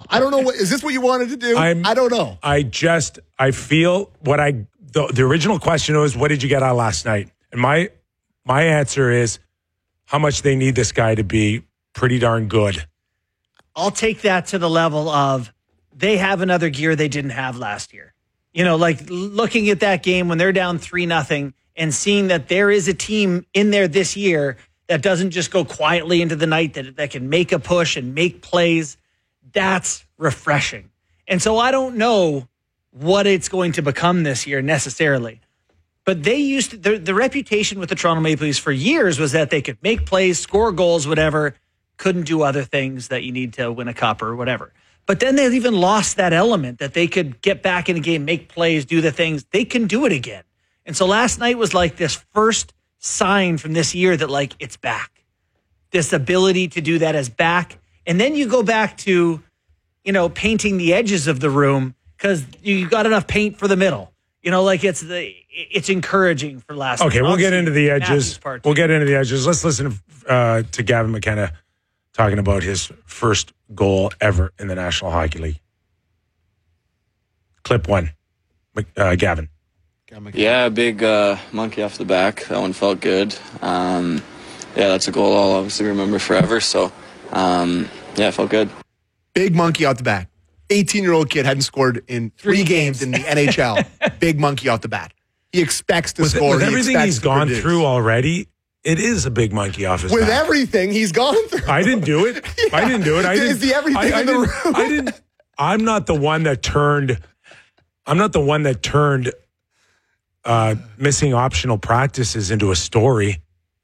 I don't know. Is this what you wanted to do? I don't know. I feel the original question was, what did you get out last night? And my answer is how much they need this guy to be pretty darn good. I'll take that to the level of they have another gear they didn't have last year. Like looking at that game when they're down 3-0 and seeing that there is a team in there this year that doesn't just go quietly into the night, that can make a push and make plays. That's refreshing. And so I don't know what it's going to become this year necessarily. But they used to, the reputation with the Toronto Maple Leafs for years was that they could make plays, score goals, whatever, couldn't do other things that you need to win a cup or whatever. But then they've even lost that element that they could get back in a game, make plays, do the things. They can do it again. And so last night was like this first sign from this year that like it's back. This ability to do that is back. And then you go back to, painting the edges of the room because you got enough paint for the middle. It's encouraging for last night. Okay, we'll get into the edges. Let's listen to Gavin McKenna talking about his first goal ever in the National Hockey League. Clip 1. Gavin. Yeah, big monkey off the back. That one felt good. That's a goal I'll obviously remember forever. So, it felt good. Big monkey off the back. 18-year-old kid hadn't scored in 3 games in the NHL. Big monkey off the bat. He expects to score. With everything he's gone through already, it is a big monkey off his back. With everything he's gone through. I didn't do it. Yeah. I didn't do it. Is the everything in the room? I'm not the one that turned missing optional practices into a story.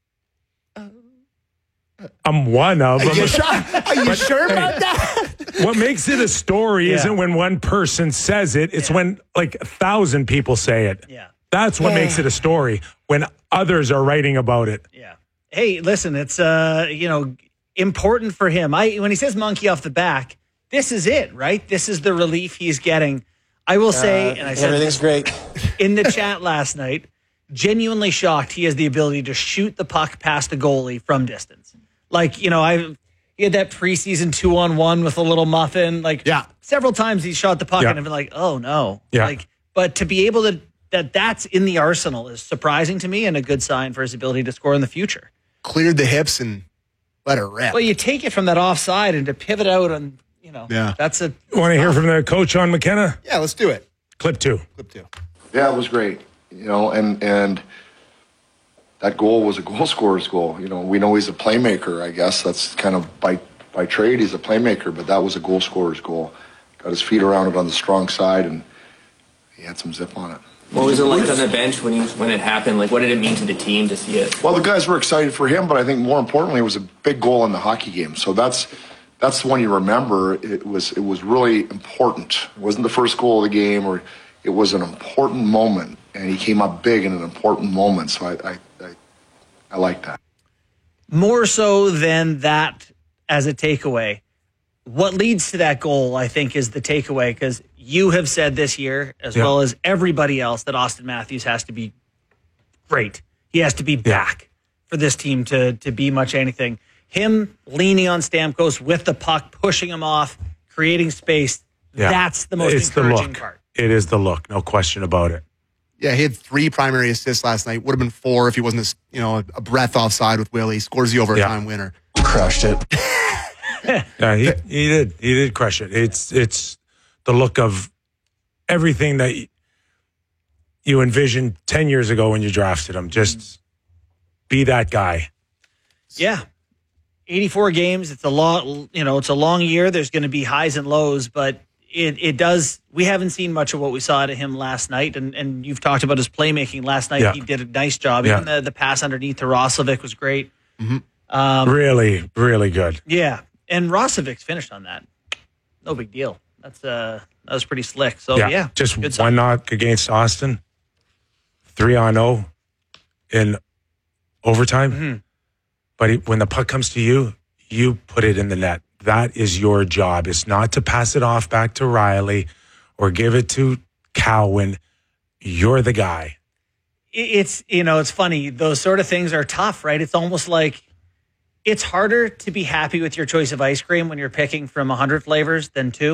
I'm one of them. Are you sure about that? What makes it a story isn't when one person says it. It's when 1,000 people say it. Yeah. That's what makes it a story, when others are writing about it. Yeah. Hey, listen, it's important for him. When he says monkey off the back, this is it, right? This is the relief he's getting. I will say, and I said everything's great in the chat last night, genuinely shocked he has the ability to shoot the puck past a goalie from distance. He had that preseason 2-on-1 with a little muffin. Several times he shot the puck and I've been like, oh no. Yeah. But to be able to, that's in the arsenal is surprising to me and a good sign for his ability to score in the future. Cleared the hips and let her rip. Well, you take it from that offside and to pivot out and, that's a... Want to hear from the coach on McKenna? Yeah, let's do it. Clip 2. Yeah, it was great. And that goal was a goal scorer's goal. We know he's a playmaker, I guess. That's kind of by trade, he's a playmaker, but that was a goal scorer's goal. Got his feet around it on the strong side, and he had some zip on it. What was it like on the bench when it happened? What did it mean to the team to see it? Well, the guys were excited for him, but I think more importantly, it was a big goal in the hockey game. So that's the one you remember. It was really important. It wasn't the first goal of the game, or it was an important moment, and he came up big in an important moment. So I like that. More so than that as a takeaway. What leads to that goal, I think, is the takeaway, because you have said this year, as well as everybody else, that Auston Matthews has to be great. He has to be back for this team to be much anything. Him leaning on Stamkos with the puck, pushing him off, creating space, that's the most encouraging part. It is the look, no question about it. Yeah, he had 3 primary assists last night. Would have been 4 if he wasn't a breath offside with Willie. Scores the overtime winner. Crushed it. Yeah, he did. He did crush it. It's the look of everything that you envisioned 10 years ago when you drafted him. Just be that guy. Yeah. 84 games. It's a long year. There's going to be highs and lows, but it does. We haven't seen much of what we saw out of him last night, and you've talked about his playmaking last night. He did a nice job. Even the pass underneath to Roslovic was great. Mm-hmm. Really, really good. Yeah, and Roslovic's finished on that. No big deal. That was pretty slick. So just good one knock against Austin. 3-on-0 in overtime. Mm-hmm. But when the puck comes to you, you put it in the net. That is your job. It's not to pass it off back to Riley or give it to Cowan. You're the guy. It's funny. Those sort of things are tough, right? It's almost like it's harder to be happy with your choice of ice cream when you're picking from 100 flavors than 2.